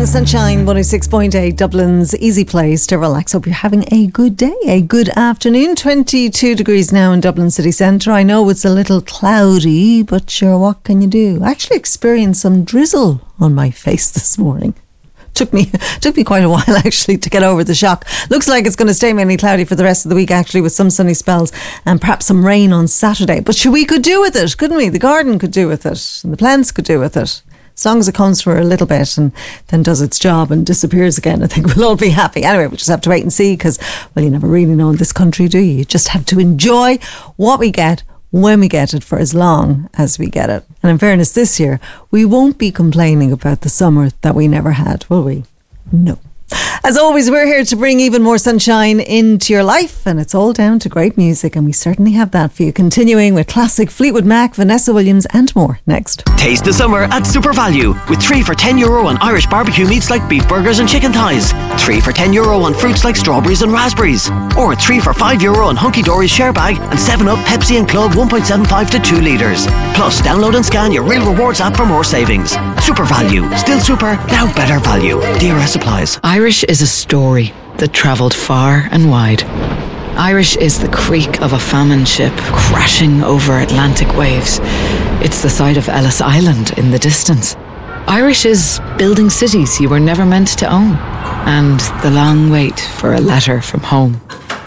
Sunshine 106.8, Dublin's easy place to relax. Hope you're having a good day, a good afternoon. 22 degrees now in Dublin city centre. I know it's a little cloudy, but sure, what can you do? I actually experienced some drizzle on my face this morning. Took me quite a while actually to get over the shock. Looks like it's going to stay mainly cloudy for the rest of the week actually, with some sunny spells and perhaps some rain on Saturday. But sure, we could do with it, couldn't we? The garden could do with it and the plants could do with it. As long as it comes for a little bit and then does its job and disappears again, I think we'll all be happy. Anyway, we'll just have to wait and see because, well, you never really know in this country, do you? You just have to enjoy what we get when we get it for as long as we get it. And in fairness, this year, we won't be complaining about the summer that we never had, will we? No. As always, we're here to bring even more sunshine into your life, and it's all down to great music, and we certainly have that for you. Continuing with classic Fleetwood Mac, Vanessa Williams and more next. Taste the summer at Super Value with 3 for €10 on Irish barbecue meats like beef burgers and chicken thighs, 3 for €10 on fruits like strawberries and raspberries, or 3 for €5 on Hunky Dory's share bag and 7-Up, Pepsi and Club 1.75 to 2 litres. Plus, download and scan your Real Rewards app for more savings. Super Value. Still super, now better value. DRS applies. Irish is a story that travelled far and wide. Irish is the creak of a famine ship crashing over Atlantic waves. It's the sight of Ellis Island in the distance. Irish is building cities you were never meant to own, and the long wait for a letter from home.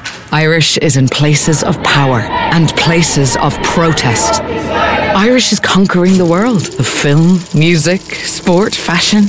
Irish is in places of power and places of protest. Irish is conquering the world of film, music, sport, fashion.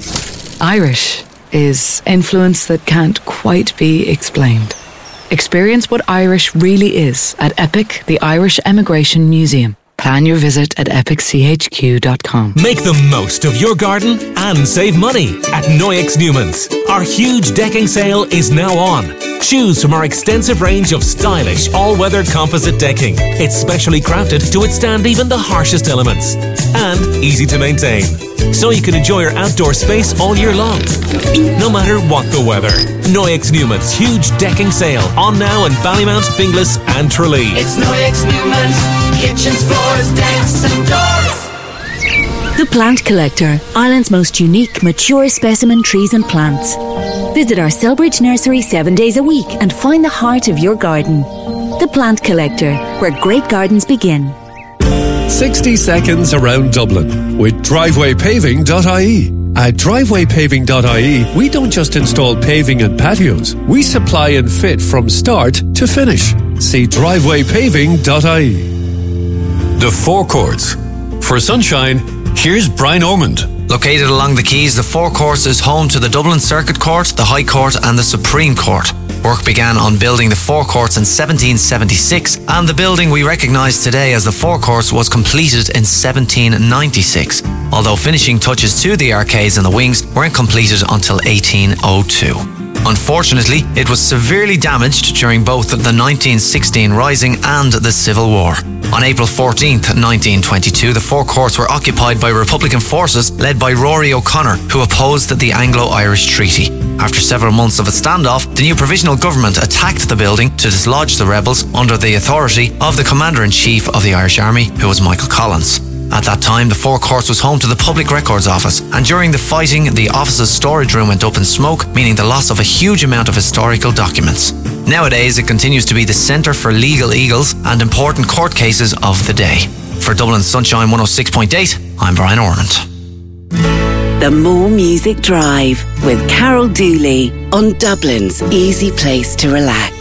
Irish is influence that can't quite be explained. Experience what Irish really is at EPIC, the Irish Emigration Museum. Plan your visit at epicchq.com. Make the most of your garden and save money at Noyex Newman's. Our huge decking sale is now on. Choose from our extensive range of stylish all-weather composite decking. It's specially crafted to withstand even the harshest elements. And easy to maintain, so you can enjoy your outdoor space all year long, no matter what the weather. Noyex Newman's huge decking sale on now in Ballymount, Finglas and Tralee. It's Noyex Newman's. Kitchens, floors, decks and doors. The Plant Collector, Ireland's most unique, mature specimen trees and plants. Visit our Selbridge nursery 7 days a week and find the heart of your garden. The Plant Collector, where great gardens begin. 60 seconds around Dublin with drivewaypaving.ie. At drivewaypaving.ie, we don't just install paving and patios. We supply and fit from start to finish. See drivewaypaving.ie. The Forecourts. For sunshine, here's Brian Ormond. Located along the quays, the Forecourts is home to the Dublin Circuit Court, the High Court and the Supreme Court. Work began on building the Forecourts in 1776, and the building we recognise today as the Forecourts was completed in 1796, although finishing touches to the arcades and the wings weren't completed until 1802. Unfortunately, it was severely damaged during both the 1916 Rising and the Civil War. On April 14th, 1922, the Forecourts were occupied by Republican forces led by Rory O'Connor, who opposed the Anglo-Irish Treaty. After several months of a standoff, the new provisional government attacked the building to dislodge the rebels under the authority of the Commander-in-Chief of the Irish Army, who was Michael Collins. At that time, the Forecourts was home to the Public Records Office, and during the fighting, the office's storage room went up in smoke, meaning the loss of a huge amount of historical documents. Nowadays, it continues to be the centre for legal eagles and important court cases of the day. For Dublin Sunshine 106.8, I'm Brian Ormond. The More Music Drive with Carol Dooley on Dublin's easy place to relax.